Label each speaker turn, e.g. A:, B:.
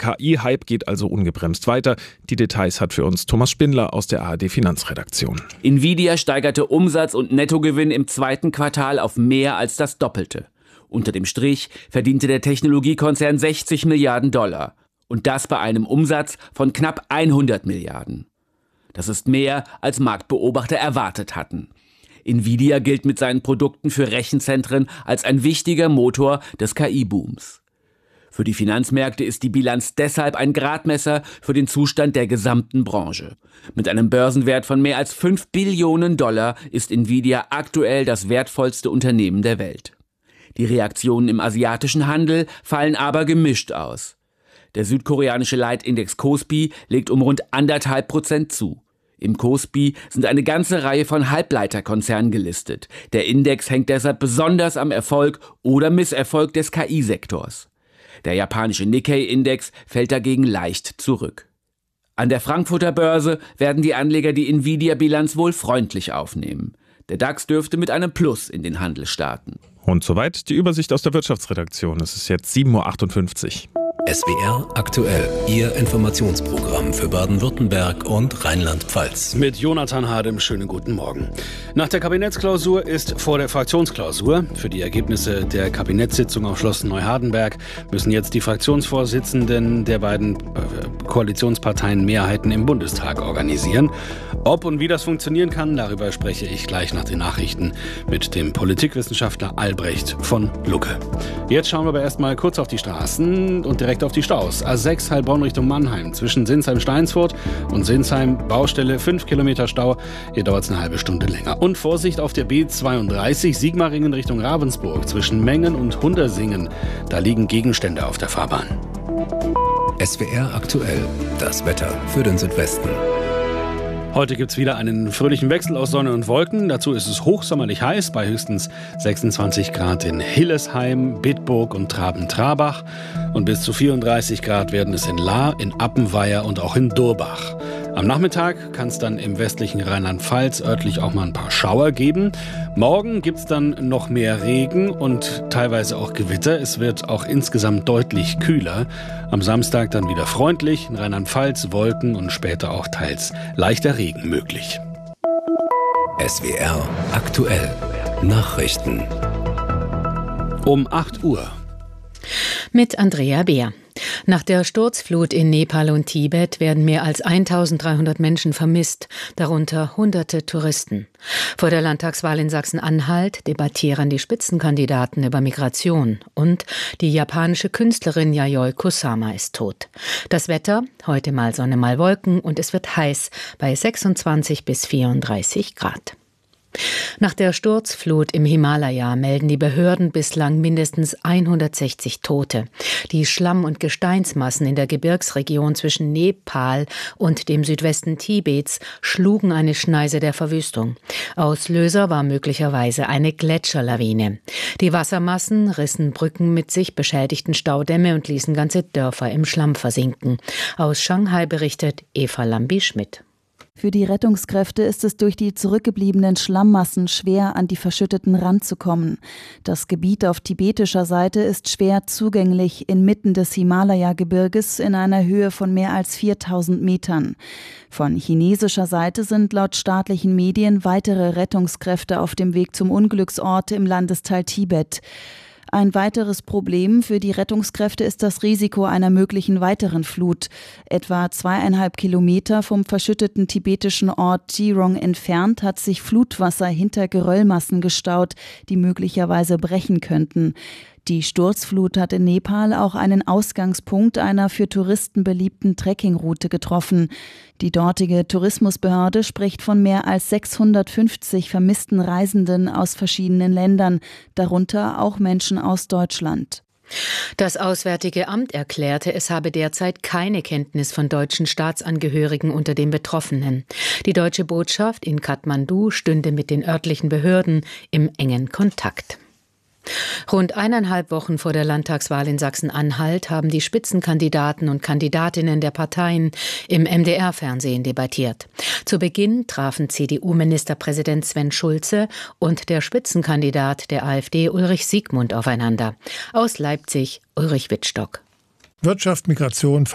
A: KI-Hype geht also ungebremst weiter. Die Details hat für uns Thomas Spindler aus der ARD-Finanzredaktion.
B: Nvidia steigerte Umsatz und Nettogewinn im zweiten Quartal auf mehr als das Doppelte. Unter dem Strich verdiente der Technologiekonzern 60 Milliarden $. Und das bei einem Umsatz von knapp 100 Milliarden. Das ist mehr, als Marktbeobachter erwartet hatten. Nvidia gilt mit seinen Produkten für Rechenzentren als ein wichtiger Motor des KI-Booms. Für die Finanzmärkte ist die Bilanz deshalb ein Gradmesser für den Zustand der gesamten Branche. Mit einem Börsenwert von mehr als 5 Billionen $ ist Nvidia aktuell das wertvollste Unternehmen der Welt. Die Reaktionen im asiatischen Handel fallen aber gemischt aus. Der südkoreanische Leitindex Kospi legt um rund 1,5% zu. Im Kospi sind eine ganze Reihe von Halbleiterkonzernen gelistet. Der Index hängt deshalb besonders am Erfolg oder Misserfolg des KI-Sektors. Der japanische Nikkei-Index fällt dagegen leicht zurück. An der Frankfurter Börse werden die Anleger die Nvidia-Bilanz wohl freundlich aufnehmen. Der DAX dürfte mit einem Plus in den Handel starten.
A: Und soweit die Übersicht aus der Wirtschaftsredaktion. Es ist jetzt 7:58 Uhr.
C: SWR aktuell, Ihr Informationsprogramm für Baden-Württemberg und Rheinland-Pfalz.
D: Mit Jonathan Hadem, schönen guten Morgen. Nach der Kabinettsklausur ist vor der Fraktionsklausur. Für die Ergebnisse der Kabinettssitzung auf Schloss Neuhardenberg müssen jetzt die Fraktionsvorsitzenden der beiden Koalitionsparteien Mehrheiten im Bundestag organisieren. Ob und wie das funktionieren kann, darüber spreche ich gleich nach den Nachrichten mit dem Politikwissenschaftler Albrecht von Lucke. Jetzt schauen wir aber erstmal kurz auf die Straßen und direkt auf die Staus. A6 Heilbronn Richtung Mannheim zwischen Sinsheim-Steinsfurt und Sinsheim Baustelle 5 Kilometer Stau. Hier dauert es eine halbe Stunde länger. Und Vorsicht auf der B32 Sigmaringen Richtung Ravensburg zwischen Mengen und Hundersingen. Da liegen Gegenstände auf der Fahrbahn.
C: SWR aktuell, das Wetter für den Südwesten.
D: Heute gibt es wieder einen fröhlichen Wechsel aus Sonne und Wolken. Dazu ist es hochsommerlich heiß bei höchstens 26 Grad in Hillesheim, Bitburg und Traben-Trarbach. Und bis zu 34 Grad werden es in Lahr, in Appenweier und auch in Durbach. Am Nachmittag kann es dann im westlichen Rheinland-Pfalz örtlich auch mal ein paar Schauer geben. Morgen gibt es dann noch mehr Regen und teilweise auch Gewitter. Es wird auch insgesamt deutlich kühler. Am Samstag dann wieder freundlich, in Rheinland-Pfalz Wolken und später auch teils leichter Regen möglich.
C: SWR aktuell, Nachrichten.
D: Um 8 Uhr.
E: Mit Andrea Beer. Nach der Sturzflut in Nepal und Tibet werden mehr als 1300 Menschen vermisst, darunter hunderte Touristen. Vor der Landtagswahl in Sachsen-Anhalt debattieren die Spitzenkandidaten über Migration und die japanische Künstlerin Yayoi Kusama ist tot. Das Wetter, heute mal Sonne, mal Wolken und es wird heiß bei 26 bis 34 Grad. Nach der Sturzflut im Himalaya melden die Behörden bislang mindestens 160 Tote. Die Schlamm- und Gesteinsmassen in der Gebirgsregion zwischen Nepal und dem Südwesten Tibets schlugen eine Schneise der Verwüstung. Auslöser war möglicherweise eine Gletscherlawine. Die Wassermassen rissen Brücken mit sich, beschädigten Staudämme und ließen ganze Dörfer im Schlamm versinken. Aus Shanghai berichtet Eva Lambi-Schmidt.
F: Für die Rettungskräfte ist es durch die zurückgebliebenen Schlammmassen schwer, an die Verschütteten ranzukommen. Das Gebiet auf tibetischer Seite ist schwer zugänglich inmitten des Himalaya-Gebirges in einer Höhe von mehr als 4000 Metern. Von chinesischer Seite sind laut staatlichen Medien weitere Rettungskräfte auf dem Weg zum Unglücksort im Landesteil Tibet. Ein weiteres Problem für die Rettungskräfte ist das Risiko einer möglichen weiteren Flut. Etwa 2,5 Kilometer vom verschütteten tibetischen Ort Jirong entfernt hat sich Flutwasser hinter Geröllmassen gestaut, die möglicherweise brechen könnten. Die Sturzflut hat in Nepal auch einen Ausgangspunkt einer für Touristen beliebten Trekkingroute getroffen. Die dortige Tourismusbehörde spricht von mehr als 650 vermissten Reisenden aus verschiedenen Ländern, darunter auch Menschen aus Deutschland.
E: Das Auswärtige Amt erklärte, es habe derzeit keine Kenntnis von deutschen Staatsangehörigen unter den Betroffenen. Die deutsche Botschaft in Kathmandu stünde mit den örtlichen Behörden im engen Kontakt. Rund 1,5 Wochen vor der Landtagswahl in Sachsen-Anhalt haben die Spitzenkandidaten und Kandidatinnen der Parteien im MDR-Fernsehen debattiert. Zu Beginn trafen CDU-Ministerpräsident Sven Schulze und der Spitzenkandidat der AfD Ulrich Siegmund aufeinander. Aus Leipzig Ulrich Wittstock.
G: Wirtschaft, Migration,